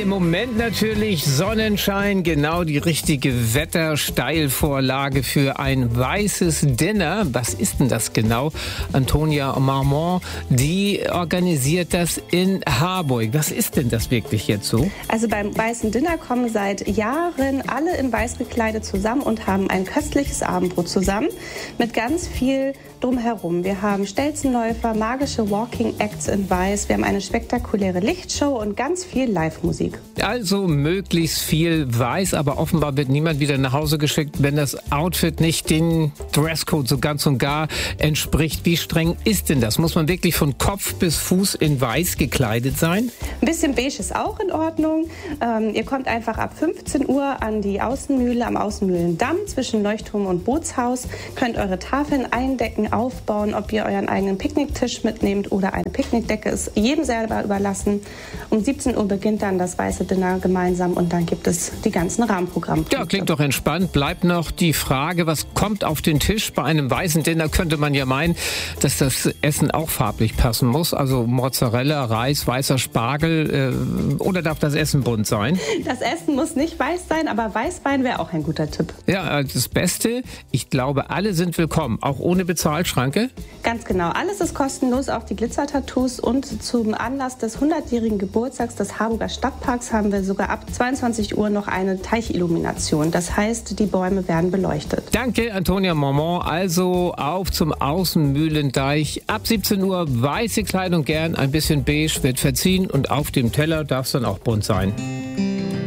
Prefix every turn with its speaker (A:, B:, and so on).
A: Im Moment natürlich Sonnenschein, genau die richtige Wettersteilvorlage für ein weißes Dinner. Was ist denn das genau? Antonia Marmont, die organisiert das in Harburg. Was ist denn das wirklich jetzt so?
B: Also beim weißen Dinner kommen seit Jahren alle in weiß gekleidet zusammen und haben ein köstliches Abendbrot zusammen mit ganz viel drumherum. Wir haben Stelzenläufer, magische Walking Acts in weiß, wir haben eine spektakuläre Lichtshow und ganz viel Live-Musik.
A: Also möglichst viel weiß, aber offenbar wird niemand wieder nach Hause geschickt, wenn das Outfit nicht dem Dresscode so ganz und gar entspricht. Wie streng ist denn das? Muss man wirklich von Kopf bis Fuß in weiß gekleidet sein?
B: Ein bisschen beige ist auch in Ordnung. Ihr kommt einfach ab 15 Uhr an die Außenmühle am Außenmühlendamm zwischen Leuchtturm und Bootshaus, könnt eure Tafeln eindecken, aufbauen, ob ihr euren eigenen Picknicktisch mitnehmt oder eine Picknickdecke, ist jedem selber überlassen. Um 17 Uhr beginnt dann das weiße Dinner gemeinsam und dann gibt es die ganzen Rahmenprogrammpunkte.
A: Ja, klingt doch entspannt. Bleibt noch die Frage, was kommt auf den Tisch? Bei einem weißen Dinner könnte man ja meinen, dass das Essen auch farblich passen muss. Also Mozzarella, Reis, weißer Spargel oder darf das Essen bunt sein?
B: Das Essen muss nicht weiß sein, aber Weißwein wäre auch ein guter Tipp.
A: Ja, das Beste, ich glaube, alle sind willkommen, auch ohne Bezahlschranke.
B: Ganz genau, alles ist kostenlos, auch die Glitzertattoos, und zum Anlass des 100-jährigen Geburtstags des Harburger Stadtparks haben wir sogar ab 22 Uhr noch eine Teichillumination. Das heißt, die Bäume werden beleuchtet.
A: Danke, Antonia Marmont. Also auf zum Außenmühlendeich. Ab 17 Uhr weiße Kleidung, gern ein bisschen beige, wird verziehen und auf dem Teller darf es dann auch bunt sein.